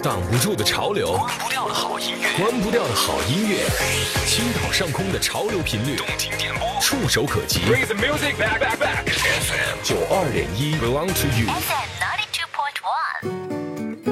挡不住的潮流， 关不掉的好音乐， 关不掉的好音乐，青岛上空的潮流频率， 动听点播， 触手可及。 Bring the music back. FM 92.1 belong to you。